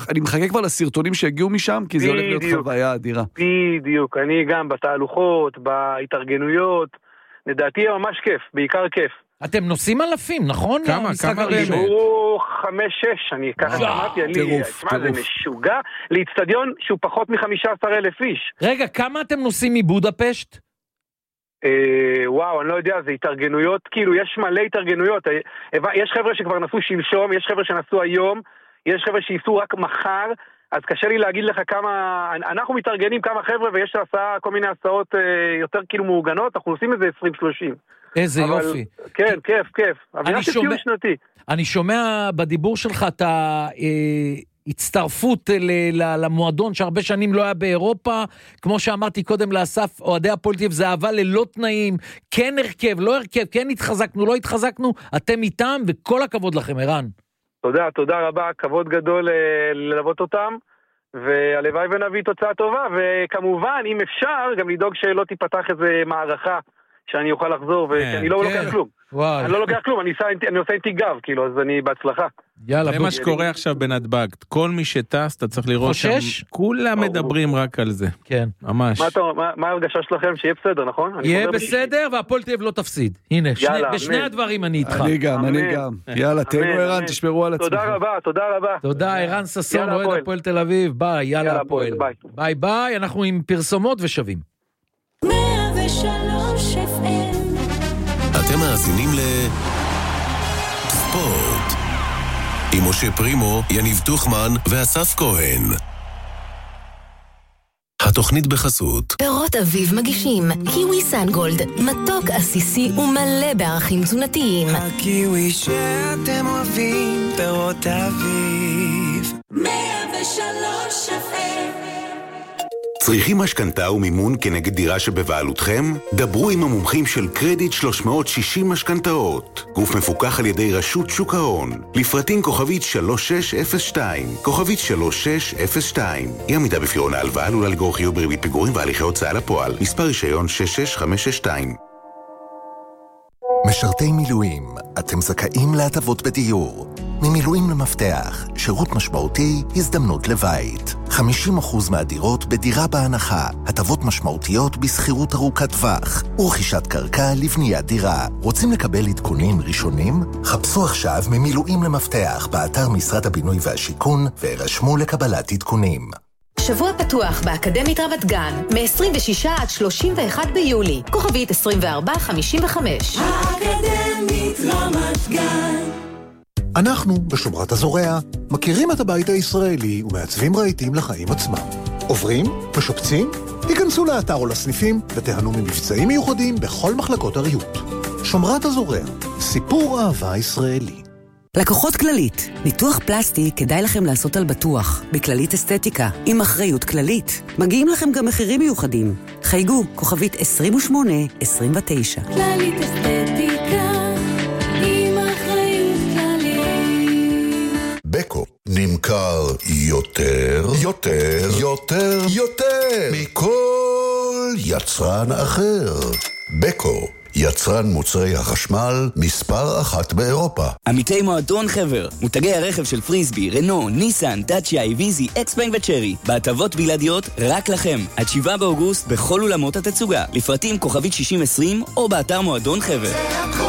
אני מחכה כבר לסרטונים שהגיעו משם, כי זה הולך להיות חוויה אדירה. בדיוק, אני גם בתהלוכות, בהתארגנויות, לדעתי יהיה ממש כיף, בעיקר כיף. אתם נוסעים אלפים, נכון? כמה באמת? הוא 5-6, אני ככה שמעתי, זה משוגע, לאצטדיון שהוא פחות מ-15,000 איש. רגע, כמה אתם נוסעים מבודפשט? וואו, אני לא יודע, זה התארגנויות, כאילו יש מלא התארגנויות, יש חבר'ה שכבר נסעו שלשום, יש חבר'ה שנסעו היום, יש חבר'ה שייסעו רק מחר, אז קשה לי להגיד לך כמה, אנחנו מתארגנים כמה חבר'ה ויש הסעה, כל מיני הסעות יותר כאילו מאורגנות, אנחנו עושים איזה 20-30. איזה יופי. כן, כיף. אני שומע בדיבור שלך את ההצטרפות למועדון שהרבה שנים לא היה באירופה, כמו שאמרתי קודם לאסף, אוהדי הפועל תל אביב, זה אהבה ללא תנאים, כן הרכב, לא הרכב, כן התחזקנו, לא התחזקנו, אתם איתם, וכל הכבוד לכם, ערן. תודה רבה, כבוד גדול ללוות אותם, והלוואי ונביא תוצאה טובה, וכמובן, אם אפשר, גם לדאוג שלא תיפתח איזה מערכה, שאני אוכל לחזור, ואני לא לוקח כלום. אני לא לוקח כלום, אני עושה איתי גב, כאילו, אז אני בהצלחה. זה מה שקורה עכשיו בנתב"ג. כל מי שטס, אתה צריך לראות שם, כולם מדברים רק על זה. כן. ממש. מה ההרגשה שלכם? שיהיה בסדר, נכון? יהיה בסדר, והפועל תל אביב לא תפסיד. הנה, בשני הדברים אני איתך. אני גם. יאללה, תהנו ערן, תשמרו על עצמכם. תודה רבה. תודה, ערן ששון, אוהד הפועל תל אביב. ביי, יאללה הפועל. ביי, אנחנו עם פרסומות ושווים. 103 FM. אתם מאזינים ספורט עם משה פרימו, יניב תוכמן ואסף כהן. התוכנית בחסות פירות אביב מגישים קיווי סנגולד, מתוק עסיסי ומלא בערכים תזונתיים. הקיווי שאתם אוהבים, פירות אביב. 103 FM. צריכים משכנתא ומימון כנגד דירה שבבעלותכם? דברו עם המומחים של קרדיט 360 משכנתאות. גוף מפוקח על ידי רשות שוק ההון. לפרטים כוכבית 3602. כוכבית 3602. אי עמידה בפירעון ההלוואה עלולה לגרור חיוב בריבית פיגורים והליכי הוצאה לפועל. מספר רישיון 66562. משרתי מילואים, אתם זכאים להטבות בדיור. ממילואים למפתח, שירות משמעותי, הזדמנות לבית. 50% מהדירות בדירה בהנחה, הטבות משמעותיות בסחירות ארוכת טווח, ורכישת קרקע לבניית דירה. רוצים לקבל עדכונים ראשונים? חפשו עכשיו ממילואים למפתח באתר משרד הבינוי והשיכון, והירשמו לקבלת עדכונים. שבוע פתוח באקדמית רמת גן, מ-26 עד 31 ביולי, כוכבית 2455. האקדמית רמת גן. אנחנו, בשומרת הזורע, מכירים את הבית הישראלי ומעצבים רהיטים לחיים עצמם. עוברים, משופצים, היכנסו לאתר או לסניפים ותיהנו ממבצעים מיוחדים בכל מחלקות הריהוט. שומרת הזורע, סיפור אהבה ישראלי. לקוחות כללית, ניתוח פלסטי כדאי לכם לעשות על בטוח, בכללית אסתטיקה, עם אחריות כללית. מגיעים לכם גם מחירים מיוחדים. חייגו, כוכבית 2829. כללית אסתטיקה, עם אחריות כללית. בקו נמכר יותר מכל יצרן אחר. בקו, יצרן מוצרי החשמל מספר 1 באירופה. עמיתי מועדון חבר, מותגי הרכב של פריסבי, רנו, ניסן, דאצ'יה, איביזי, אקספנג וצ'רי, בהטבות בלעדיות רק לכם. עד 7 באוגוסט בכל אולמות התצוגה. לפרטים כוכבית 6020 או באתר מועדון חבר.